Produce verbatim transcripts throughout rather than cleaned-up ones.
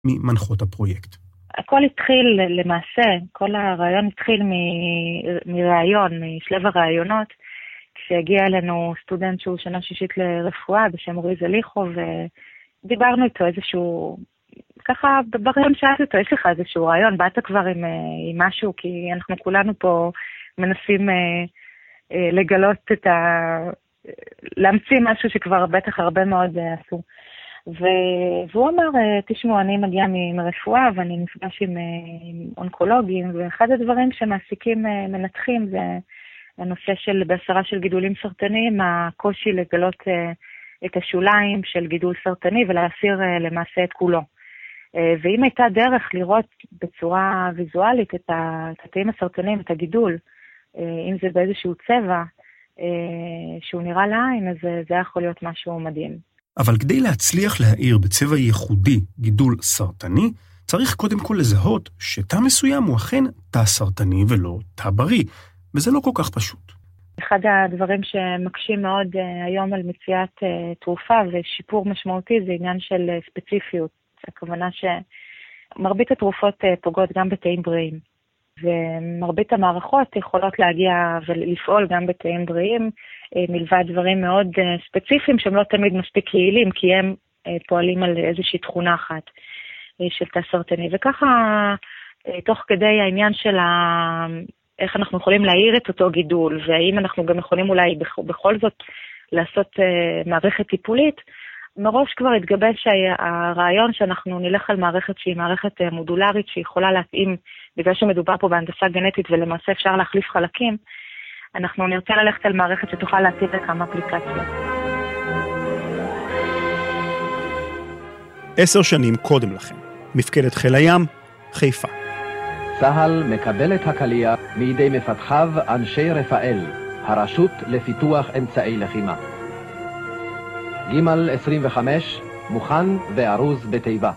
ממנחות הפרויקט. הכל התחיל למעשה, כל הרעיון התחיל מרעיון, משלב הרעיונות, כשהגיע אלינו סטודנט שהוא שנה שישית לרפואה בשם אורי זליחו, ודיברנו איתו איזשהו, ככה ברעיון שאלתי אותו, יש לך איזשהו רעיון, באת כבר עם, עם משהו, כי אנחנו כולנו פה מנסים לגלות את ה... להמציא משהו שכבר בטח הרבה מאוד עשו. והוא אמר, תשמעו, אני מגיעה מרפואה ואני נפגש עם, עם אונקולוגים, ואחד הדברים שמעסיקים מנתחים זה הנושא של בהסרה של גידולים סרטניים, הקושי לגלות את השוליים של גידול סרטני ולהסיר למעשה את כולו. ואם הייתה דרך לראות בצורה ויזואלית את התאים הסרטניים, את הגידול, אם זה באיזשהו צבע שהוא נראה לעין, אז זה יכול להיות משהו מדהים. אבל כדי להצליח להאיר בצבע ייחודי גידול סרטני, צריך קודם כל לזהות שתא מסוים הוא אכן תא סרטני ולא תא בריא, וזה לא כל כך פשוט. אחד הדברים שמקשים מאוד היום על מציאת תרופה ושיפור משמעותי זה עניין של ספציפיות. הכוונה שמרבית התרופות פוגעות גם בתאים בריאים, ומרבית המערכות יכולות להגיע ולפעול גם בתאים בריאים, מלבד דברים מאוד ספציפיים שהם לא תמיד מספיק יעילים, כי הם פועלים על איזושהי תכונה אחת של תא סרטני. וככה, תוך כדי העניין של ה... איך אנחנו יכולים להעיר את אותו גידול, והאם אנחנו גם יכולים אולי בכל זאת לעשות מערכת טיפולית, מראש כבר התגבש הרעיון שאנחנו נלך על מערכת שהיא מערכת מודולרית, שיכולה להתאים, בגלל שמדובר פה בהנדסה גנטית ולמעשה אפשר להחליף חלקים, אנחנו נרצה ללכת על מערכת שתוכל להתאים לכמה אפליקציות. עשר שנים קודם לכן, מפקדת חיל הים, חיפה. צה"ל מקבל את הקלייה מידי מפתחיו אנשי רפאל, הרשות לפיתוח אמצעי לחימה. ג' עשרים וחמש, מוכן וערוז בתיבה.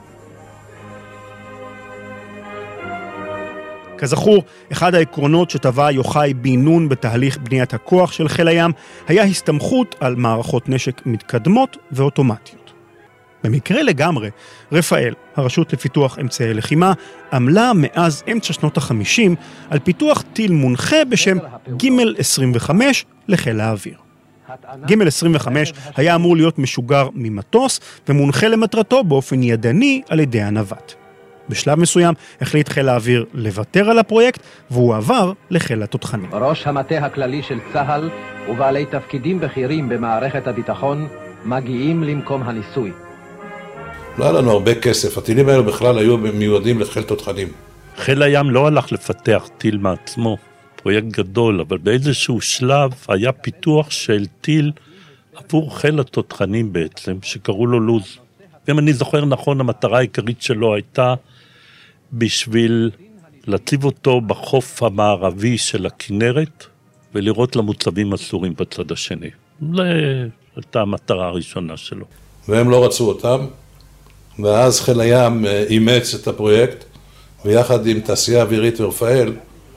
כזכור, אחד העקרונות שטבע יוחאי בן נון בתהליך בניית הכוח של חיל הים היה הסתמכות על מערכות נשק מתקדמות ואוטומטיות. במקרה לגמרי, רפאל, הרשות לפיתוח אמצעי לחימה, עמלה מאז אמצע שנות החמישים על פיתוח טיל מונחה בשם ג' עשרים וחמש לחיל האוויר. ג' עשרים וחמש היה אמור להיות משוגר ממטוס ומונחה למטרתו באופן ידני על ידי הנווט. בשלב מסוים החליט חיל האוויר לוותר על הפרויקט והוא עבר לחיל התותחנים. ראש המטה הכללי של צה"ל ובעלי תפקידים בכירים במערכת הביטחון מגיעים למקום הניסוי. לא היה לנו הרבה כסף, הטילים האלה בכלל היו מיועדים לחיל תותחנים. חיל הים לא הלך לפתח טיל מעצמו, פרויקט גדול, אבל באיזשהו שלב היה פיתוח של טיל עבור חיל התותחנים בעצם, שקראו לו לוז. אם אני זוכר נכון, המטרה העיקרית שלו הייתה בשביל להציב אותו בחוף המערבי של הכנרת, ולראות למוצבים הסורים בצד השני. זו הייתה המטרה הראשונה שלו. והם לא רצו אותם, ואז חיל הים אימץ את הפרויקט, ויחד עם תעשייה אווירית ורפאל,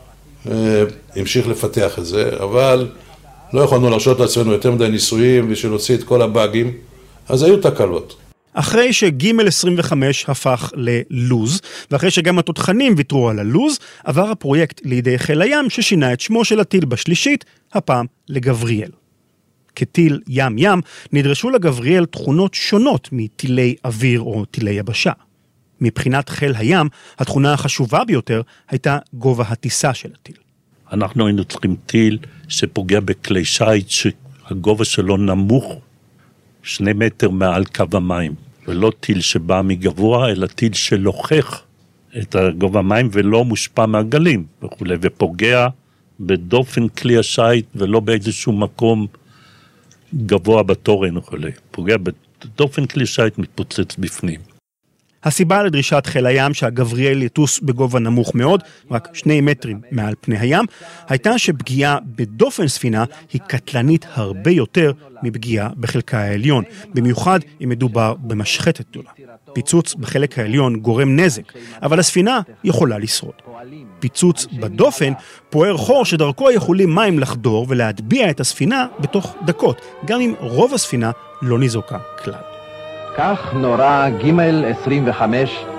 המשיך לפתח את זה, אבל לא יכולנו להרשות לעצמנו יותר מדי ניסויים, בשביל להוציא את כל הבאגים, אז היו תקלות. אחרי שג' עשרים וחמש הפך ללוז, ואחרי שגם התותחנים ויתרו על הלוז, עבר הפרויקט לידי חיל הים ששינה את שמו של הטיל בשלישית, הפעם לגבריאל. כטיל ים-ים נדרשו לגבריאל תכונות שונות מטילי אוויר או טילי יבשה. מבחינת חיל הים, התכונה החשובה ביותר הייתה גובה הטיסה של הטיל. אנחנו היינו צריכים טיל שפוגע בכלי שיט שהגובה שלו נמוך שני מטר מעל קו המים. ולא טיל שבא מגבוה, אלא טיל שלוחך את הגובה המים ולא מושפע מהגלים וכו', ופוגע בדופן כלי השיט ולא באיזשהו מקום גבוה בתורן וכו'. פוגע בדופן כלי השיט מתפוצץ בפנים. הסיבה לדרישת חיל הים שהגבריאל יטוס בגובה נמוך מאוד, רק שני מטרים מעל פני הים, הייתה שפגיעה בדופן ספינה היא קטלנית הרבה יותר מפגיעה בחלקה העליון, במיוחד אם מדובר במשחטת גדולה. פיצוץ בחלק העליון גורם נזק, אבל הספינה יכולה לשרוד. פיצוץ בדופן פוער חור שדרכו יכולים מים לחדור ולהטביע את הספינה בתוך דקות, גם אם רוב הספינה לא ניזוקה כלל. כך נורה ג' עשרים וחמש